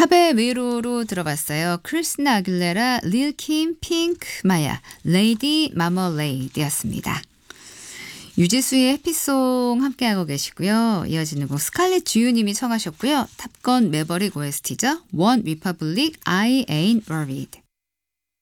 팝의 위로로 들어봤어요. 크리스티나 아길레라, 릴 킴, 핑크, 마야, 레이디 마멀레이드였습니다. 유지수의 해피송 함께하고 계시고요. 이어지는 곡 스칼렛 주유님이 청하셨고요. 탑건 매버릭 OST죠. 원 리퍼블릭 I ain't worried.